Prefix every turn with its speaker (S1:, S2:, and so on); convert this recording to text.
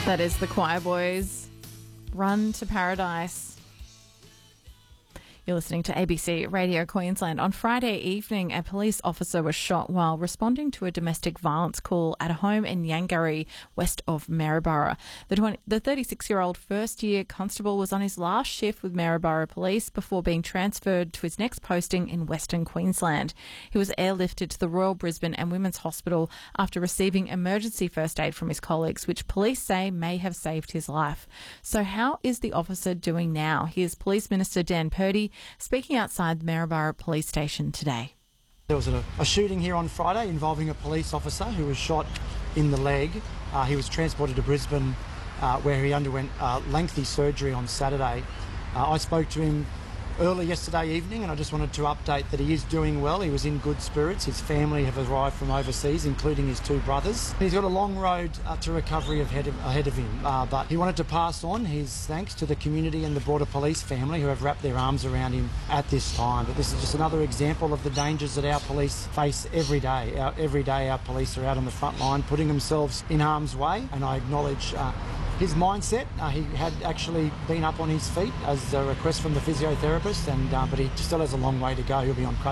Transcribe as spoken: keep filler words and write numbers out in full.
S1: That is the Choir Boys. Run to Paradise. You're listening to A B C Radio Queensland. On Friday evening, a police officer was shot while responding to a domestic violence call at a home in Yangaree, west of Maryborough. The, twenty, the thirty-six-year-old first-year constable was on his last shift with Maryborough Police before being transferred to his next posting in Western Queensland. He was airlifted to the Royal Brisbane and Women's Hospital after receiving emergency first aid from his colleagues, which police say may have saved his life. So how is the officer doing now? Here's Police Minister Dan Purdy speaking outside the Maryborough Police Station today.
S2: There was a, a shooting here on Friday involving a police officer who was shot in the leg. Uh, he was transported to Brisbane uh, where he underwent uh, lengthy surgery on Saturday. Uh, I spoke to him early yesterday evening and I just wanted to update that he is doing well. He was in good spirits. His family have arrived from overseas, including his two brothers. He's got a long road uh, to recovery ahead of, ahead of him, uh, but he wanted to pass on his thanks to the community and the Border Police family who have wrapped their arms around him at this time. But this is just another example of the dangers that our police face every day. Our, every day our police are out on the front line putting themselves in harm's way, and I acknowledge uh, his mindset. Uh, he had actually been up on his feet as a request from the physiotherapist, and uh, but he still has a long way to go. He'll be on crutches